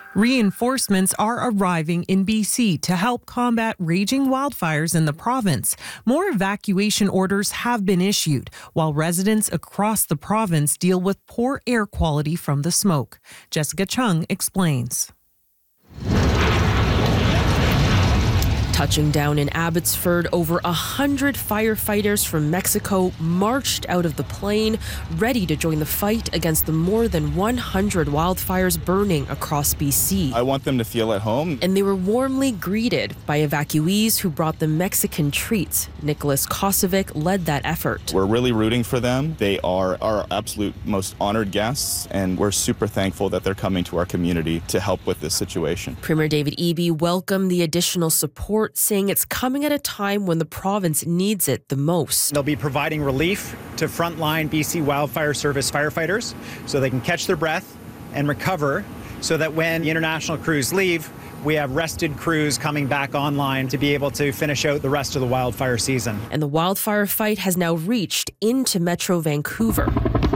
Reinforcements are arriving in BC to help combat raging wildfires in the province. More evacuation orders have been issued, while residents across the province deal with poor air quality from the smoke. Jessica Chung explains. Touching down in Abbotsford, over 100 firefighters from Mexico marched out of the plane, ready to join the fight against the more than 100 wildfires burning across BC. I want them to feel at home. And they were warmly greeted by evacuees who brought them Mexican treats. Nicholas Kosovic led that effort. We're really rooting for them. They are our absolute most honored guests, and we're super thankful that they're coming to our community to help with this situation. Premier David Eby welcomed the additional support, saying it's coming at a time when the province needs it the most. They'll be providing relief to frontline BC Wildfire Service firefighters so they can catch their breath and recover, so that when the international crews leave, we have rested crews coming back online to be able to finish out the rest of the wildfire season. And the wildfire fight has now reached into Metro Vancouver.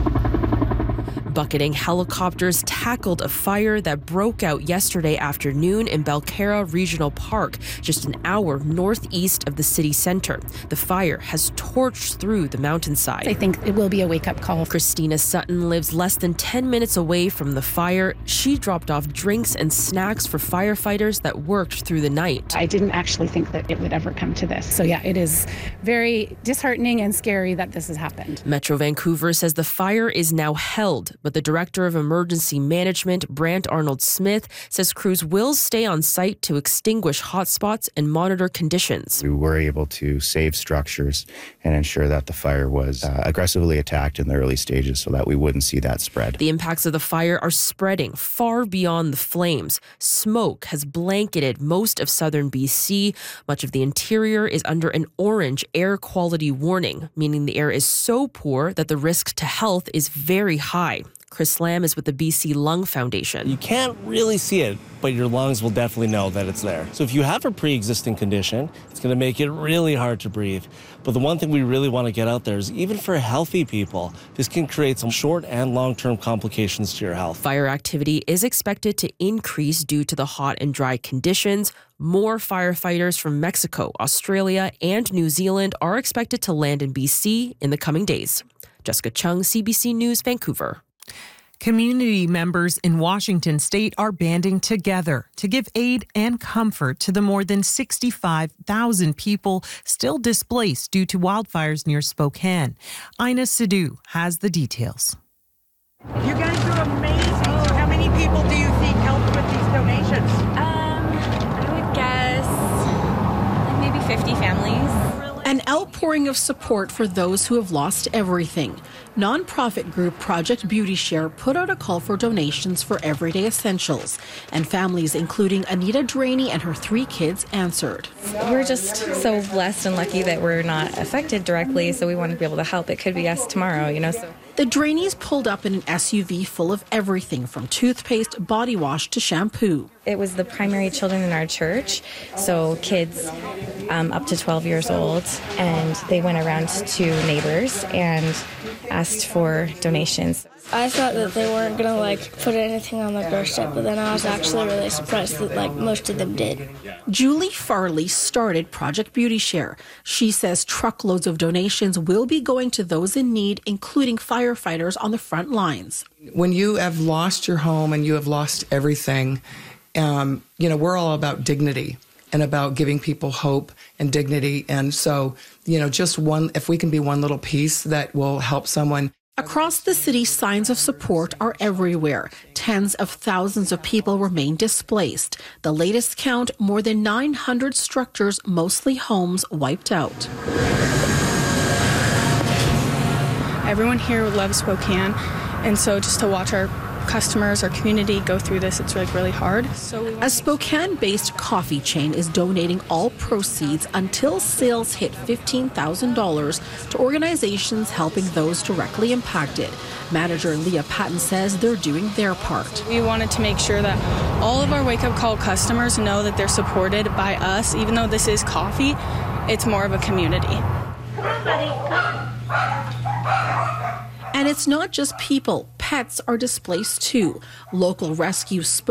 Bucketing helicopters tackled a fire that broke out yesterday afternoon in Belcarra Regional Park, just an hour northeast of the city centre. The fire has torched through the mountainside. I think it will be a wake-up call. Christina Sutton lives less than 10 minutes away from the fire. She dropped off drinks and snacks for firefighters that worked through the night. I didn't actually think that it would ever come to this. So yeah, it is very disheartening and scary that this has happened. Metro Vancouver says the fire is now held, but the Director of Emergency Management, Brant Arnold-Smith, says crews will stay on site to extinguish hotspots and monitor conditions. We were able to save structures and ensure that the fire was aggressively attacked in the early stages so that we wouldn't see that spread. The impacts of the fire are spreading far beyond the flames. Smoke has blanketed most of southern BC. Much of the interior is under an orange air quality warning, meaning the air is so poor that the risk to health is very high. Chris Lamb is with the BC Lung Foundation. You can't really see it, but your lungs will definitely know that it's there. So if you have a pre-existing condition, it's going to make it really hard to breathe. But the one thing we really want to get out there is even for healthy people, this can create some short and long-term complications to your health. Fire activity is expected to increase due to the hot and dry conditions. More firefighters from Mexico, Australia, and New Zealand are expected to land in BC in the coming days. Jessica Chung, CBC News, Vancouver. Community members in Washington state are banding together to give aid and comfort to the more than 65,000 people still displaced due to wildfires near Spokane. Ina Sidhu has the details. You guys are amazing. So how many people do you think helped with these donations? I would guess maybe 50 families. An outpouring of support for those who have lost everything. Nonprofit group Project Beauty Share put out a call for donations for everyday essentials, and families including Anita Draney and her 3 kids answered. We're just so blessed and lucky that we're not affected directly, so we want to be able to help. It could be us tomorrow, So the Draneys pulled up in an SUV full of everything from toothpaste, body wash to shampoo. It was the primary children in our church, so kids up to 12 years old, and they went around to neighbors and asked for donations. I thought that they weren't going to put anything on their doorstep, but then I was actually really surprised that most of them did. Julie Farley started Project Beauty Share. She says truckloads of donations will be going to those in need, including firefighters on the front lines. When you have lost your home and you have lost everything, we're all about dignity and about giving people hope and dignity. And so, if we can be one little piece that will help someone. Across the city, signs of support are everywhere. Tens of thousands of people remain displaced. The latest count, more than 900 structures, mostly homes, wiped out. Everyone here loves Spokane, and so just to watch our customers, our community go through this, it's really hard. A Spokane-based coffee chain is donating all proceeds until sales hit $15,000 to organizations helping those directly impacted. Manager Leah Patton says they're doing their part. We wanted to make sure that all of our wake-up call customers know that they're supported by us. Even though this is coffee, it's more of a community. Come on, buddy, come on. And it's not just people. Pets are displaced too. Local rescue